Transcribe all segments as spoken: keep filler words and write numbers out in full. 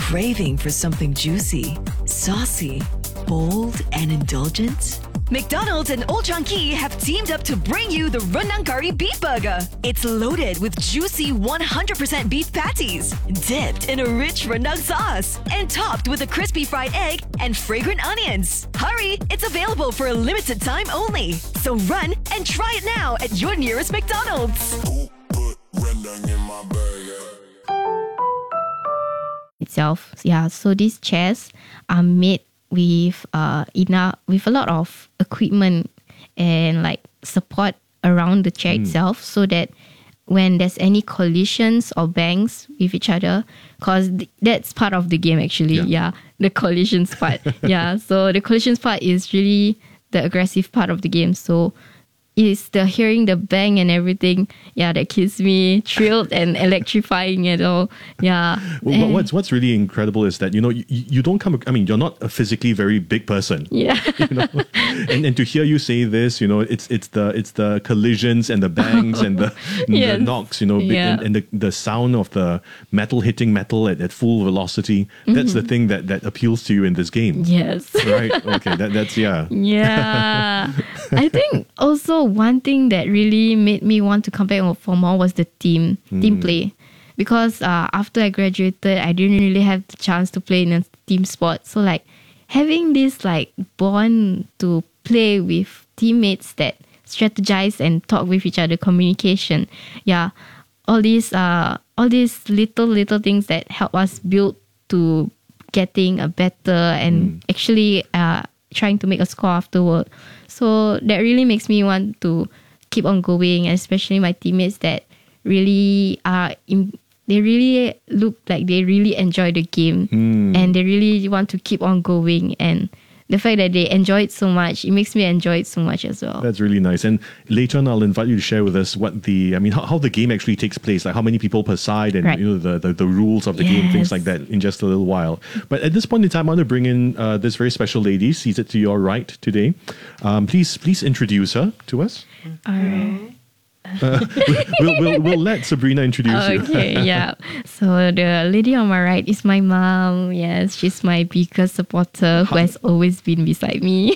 craving for something juicy, saucy, bold, and indulgent? McDonald's and Old Chang Kee have teamed up to bring you the Rendang Curry Beef Burger. It's loaded with juicy one hundred percent beef patties, dipped in a rich rendang sauce, and topped with a crispy fried egg and fragrant onions. Hurry, it's available for a limited time only. So run and try it now at your nearest McDonald's. Put rendang in my burger. Itself, yeah. So these chairs are made with uh enough with a lot of equipment and like support around the chair mm. itself, so that when there's any collisions or bangs with each other, because th- that's part of the game actually. Yeah, yeah the collisions part. yeah, so the collisions part is really the aggressive part of the game. So it's the hearing the bang and everything, yeah, that keeps me thrilled and electrifying and all. Yeah. Well, and what's what's really incredible is that, you know, you, you don't come, I mean, you're not a physically very big person. Yeah. You know? and and to hear you say this, you know, it's it's the it's the collisions and the bangs and the, yes. the knocks, you know, yeah. and, and the, the sound of the metal hitting metal at, at full velocity. Mm-hmm. That's the thing that, that appeals to you in this game. Yes. Right. Okay. That that's yeah. Yeah. I think also one thing that really made me want to come back for more was the team mm. team play, because uh, after I graduated, I didn't really have the chance to play in a team sport. So like having this like bond to play with teammates that strategize and talk with each other, communication, yeah, all these uh all these little little things that help us build to getting a better and mm. actually uh trying to make a score afterward. So that really makes me want to keep on going, especially my teammates that really are in, they really look like they really enjoy the game mm. and they really want to keep on going, and the fact that they enjoy it so much, it makes me enjoy it so much as well. That's really nice. And later on, I'll invite you to share with us what the, I mean, how, how the game actually takes place, like how many people per side and, right. you know, the, the, the rules of the yes. game, things like that in just a little while. But at this point in time, I want to bring in uh, this very special lady seated to your right today. Um, please, please introduce her to us. All right. Uh, we'll, we'll, we'll let Sabrina introduce okay, you. Okay, yeah. So the lady on my right is my mom. Yes, she's my biggest supporter who has always been beside me.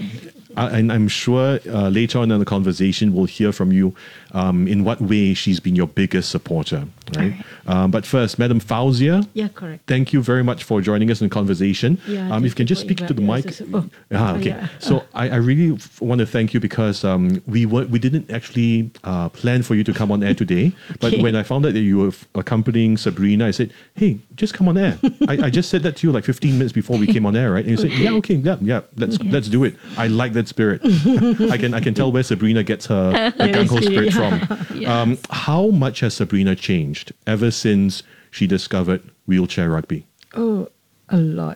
Uh, and I'm sure uh, later on in the conversation, we'll hear from you um, in what way she's been your biggest supporter, right? right. Um, but first, Madam Fauzia. Yeah, correct. Thank you very much for joining us in conversation. Yeah, um, if you can just speak to the mic. Oh, ah, okay. yeah. So I, I really f- want to thank you because um, we were we didn't actually uh, plan for you to come on air today. But okay. when I found out that you were f- accompanying Sabrina, I said, hey, just come on air. I, I just said that to you like fifteen minutes before we came on air, right? And you said, okay. yeah, okay, yeah, yeah, let's yes. let's do it. I like that spirit. I can I can tell where Sabrina gets her Gung-ho spirit from. Yes. Um, how much has Sabrina changed ever since she discovered wheelchair rugby? Oh, a lot.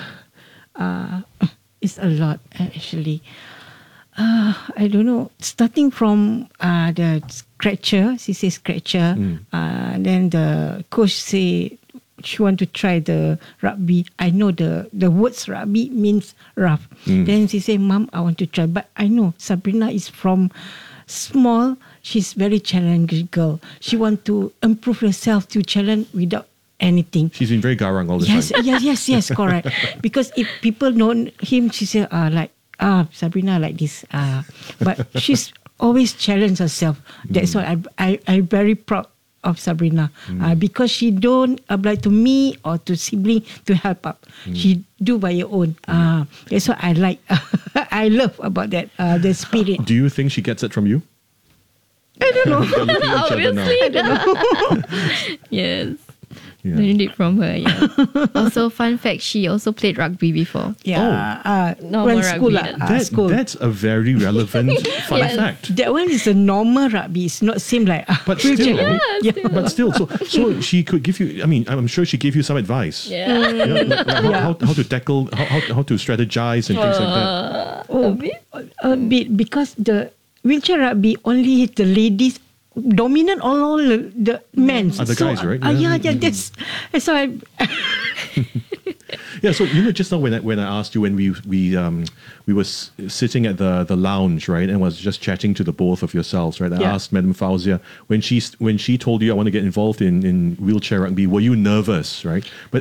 Uh, it's a lot actually. Uh, I don't know. Starting from uh, the scratcher, she says scratcher. Mm. Uh, then the coach say she want to try the rugby. I know the, the words rugby means rough. Mm. Then she say, Mom, I want to try. But I know Sabrina is from small. She's very challenging girl. She want to improve herself to challenge without anything. She's been very garang all the yes, time. Yes, yes, yes, correct. Because if people know him, she say, uh, like, ah, Sabrina like this. Uh, but she's always challenged herself. That's mm. why I, I, I'm very proud of Sabrina. Mm. Uh, because she don't oblige to me or to sibling to help up. Mm. She do by her own. Mm. Uh, that's what I like. I love about that, uh, the spirit. Do you think she gets it from you? I don't know. Obviously, I don't know. Yes. Yeah. Learned it from her, yeah. Also, fun fact, she also played rugby before. Yeah. Oh. Uh, normal rugby. School, Uh, that, school. That's a very relevant fun Yes. fact. That one is a normal rugby. It's not same like uh, But still, Yeah, yeah, still. but still, so so she could give you. I mean, I'm sure she gave you some advice. Yeah. You know, like, like Yeah. How, how, how to tackle, how, how, how to strategize and things like that. Oh, a bit. a bit because the wheelchair rugby only the ladies dominant all, all the, the men. Are the guys, right? Uh, yeah, Yeah. yeah, that's that's why. I, Yeah, so you know, just now when I, when I asked you when we we um we were s- sitting at the the lounge, right, and was just chatting to the both of yourselves, right? I Yeah. asked Madam Fauzia when she when she told you I want to get involved in in wheelchair rugby, were you nervous, right? But